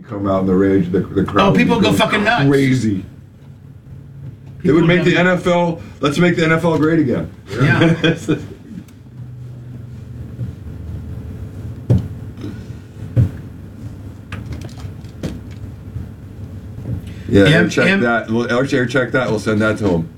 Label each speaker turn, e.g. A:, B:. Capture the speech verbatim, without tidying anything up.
A: come out in the rage. The, the crowd.
B: Oh, people
A: would
B: go fucking nuts.
A: Crazy. It would make the N F L. Let's make the N F L great again.
B: Yeah.
A: Yeah,
B: M-
A: air check
B: M-
A: that. We'll air check that. We'll send that to him.